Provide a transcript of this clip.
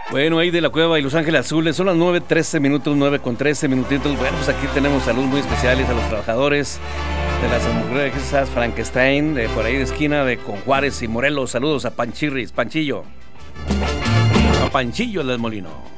Bueno, ahí de la Cueva y Los Ángeles Azules, son las 9:13 minutos, 9:13 minutitos. Bueno, pues aquí tenemos saludos muy especiales a los trabajadores de las hamburguesas Frankenstein, de por ahí de esquina de con Juárez y Morelos. Saludos a Panchillo del Molino.